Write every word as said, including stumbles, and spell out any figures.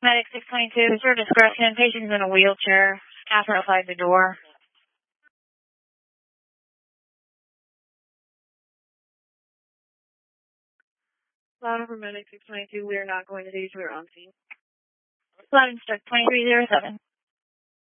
Medic six twenty-two, sir, discretion. Patient's in a wheelchair. Staff are outside the door. Louder for Medic six twenty-two, we are not going to stage, we are on scene. Louder, twenty-three oh seven.